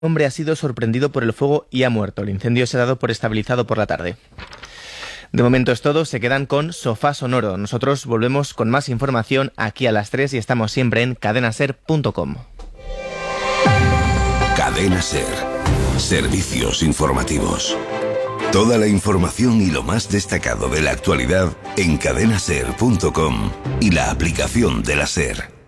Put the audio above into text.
Un hombre ha sido sorprendido por el fuego y ha muerto. El incendio se ha dado por estabilizado por la tarde. De momento es todo, se quedan con Sofá Sonoro. Nosotros volvemos con más información aquí a las 3 y estamos siempre en cadenaser.com. Cadena Ser. Servicios informativos. Toda la información y lo más destacado de la actualidad en cadenaser.com y la aplicación de la Ser.